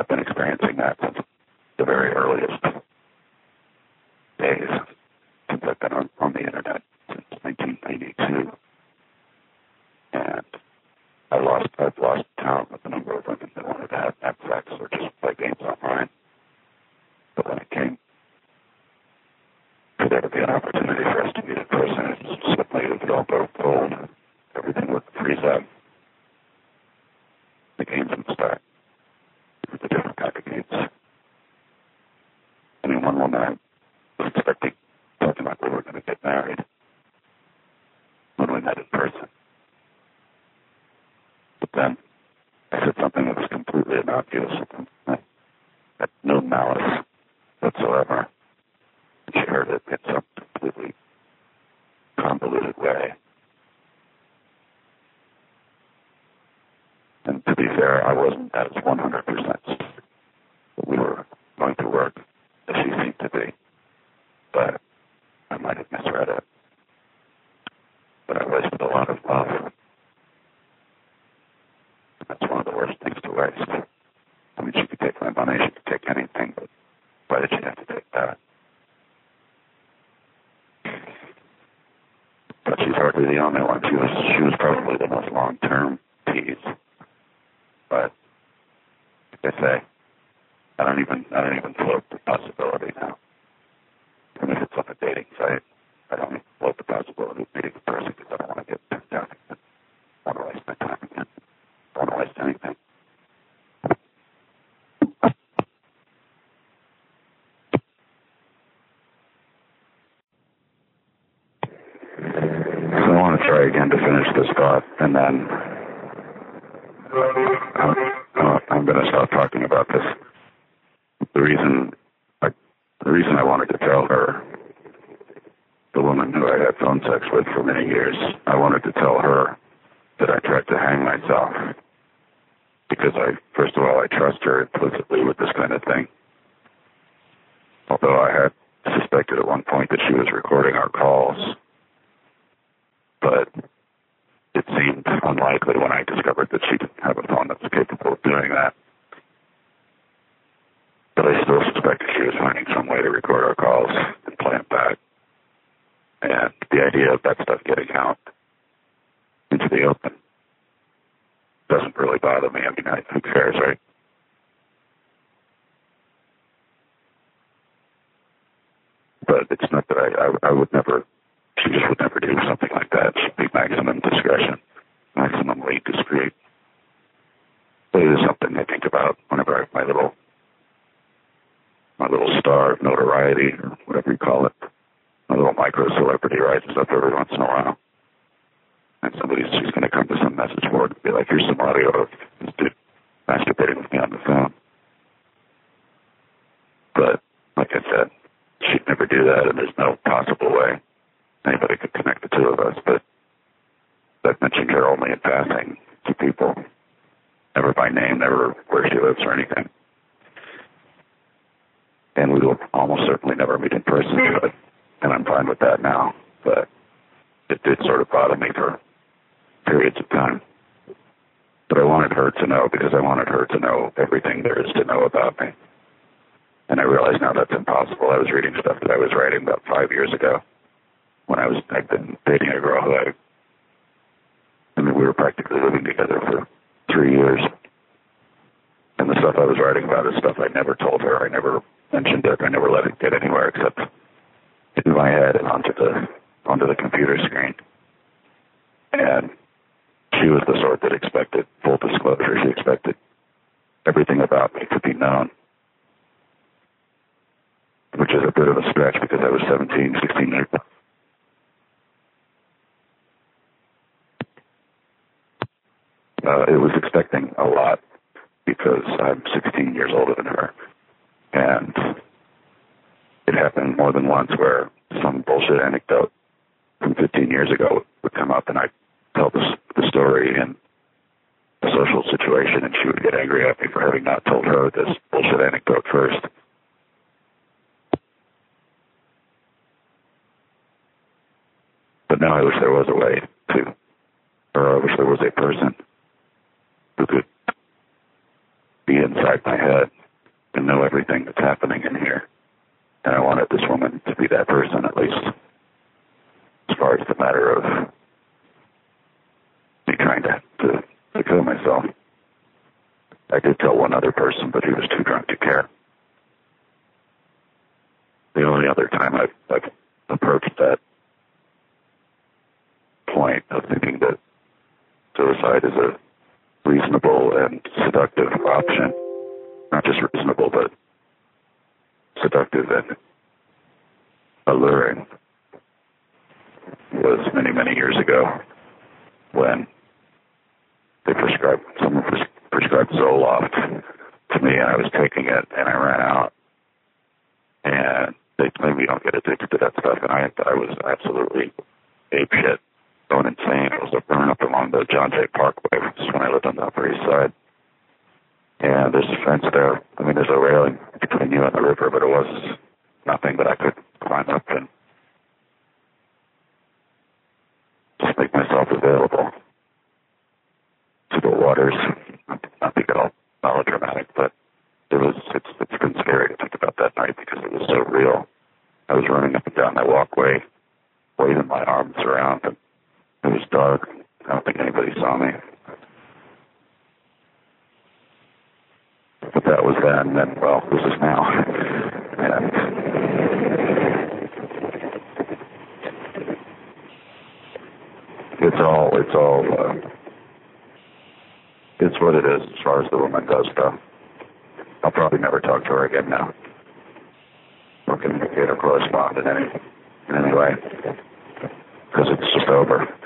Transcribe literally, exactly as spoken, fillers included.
I've been experiencing that since the very earliest days, since I've been on, on the internet since nineteen ninety-two. And I lost, I've lost count with the number of women that wanted to have, have sex or just play games online. But when it came for there to be an opportunity for us to meet in person, it suddenly it would all go cold. Everything would freeze up. The games would start. The different type of games. I mean, one woman I was expecting, talking about we were going to get married when we met in person. But then I said something that was completely innocuous, something that had no malice whatsoever. And she heard it in some completely convoluted way. And to be fair, I wasn't as one hundred percent that we were going to work as she seemed to be. But I might have misread it. But I wasted a lot of love. That's one of the worst things to waste. I mean, she could take my money, she could take anything, but why did she have to take that? But she's hardly the only one. She was, she was probably the most long-term tease. But like I say, I don't even I don't even float the possibility now. Even if it's on a dating site, I don't even float the possibility of meeting a person because I don't want to get turned down again. I don't want to waste my time again. I don't want to waste anything. So I want to try again to finish this thought, and then I'm, I'm going to stop talking about this. The reason I, the reason I wanted to tell her, the woman who I had phone sex with for many years, I wanted to tell her that I tried to hang myself because I, first of all, I trust her implicitly with this kind of thing. Although I had suspected at one point that she was recording our calls, but it seemed unlikely when I discovered that she didn't have a phone that was capable of doing that. But I still suspected she was finding some way to record our calls and play them back. And the idea of that stuff getting out into the open doesn't really bother me. I mean, I, who cares, right? But it's not that I, I, I would never, she just would never do something like that. She'd be maximum discretion, maximally discreet. But it is something I think about whenever I have my little, my little star of notoriety, or whatever you call it. My little micro-celebrity rises up every once in a while. And somebody's just going to come to some message board and be like, here's some audio of this dude masturbating with me on the phone. But, like I said, she'd never do that, and there's no possible way anybody could connect the two of us. But I've mentioned her only in passing to people, never by name, never where she lives or anything. And we will almost certainly never meet in person, but, and I'm fine with that now. But it did sort of bother me for periods of time. But I wanted her to know because I wanted her to know everything there is to know about me. And I realize now that's impossible. I was reading stuff that I was writing about five years ago when I was, I'd been dating a girl who I, I mean, we were practically living together for three years. And the stuff I was writing about is stuff I never told her. I never mentioned it. I never let it get anywhere except in my head and onto the, onto the computer screen. And she was the sort that expected full disclosure. She expected everything about me to be known, which is a bit of a stretch because I was seventeen, sixteen years old. Uh, it was expecting a lot because I'm sixteen years older than her. And it happened more than once where some bullshit anecdote from fifteen years ago would come up and I'd tell the, the story in a social situation and she would get angry at me for having not told her this bullshit anecdote first. But now I wish there was a way to, or I wish there was a person who could be in inside my head and know everything that's happening in here. And I wanted this woman to be that person, at least as far as the matter of me trying to, to, to kill myself. I did tell one other person, but he was too drunk to care. The only other time I've, I've approached that point of thinking that suicide is a reasonable and seductive option, not just reasonable, but seductive and alluring, was many, many years ago when they prescribed, someone pres- prescribed Zoloft to me, and I was taking it, and I ran out, and they claimed you don't get addicted to that stuff, and I, I was absolutely apeshit, going insane. I was running up along the John Jay Parkway, which is when I lived on the Upper East Side, and there's a fence there. I mean, there's a railing between you and the river, but it was nothing that I could climb up and just make myself available to the waters. Not, not to get all melodramatic, but it was, it's, it's been scary to think about that night because it was so real. I was running up and down that walkway, waving my arms around, and it was dark. I don't think anybody saw me. But that was then, and well, this is now. And it's all, it's all, uh, it's what it is as far as the woman goes, though. I'll probably never talk to her again now, or communicate or correspond in any, in any way, because it's just over.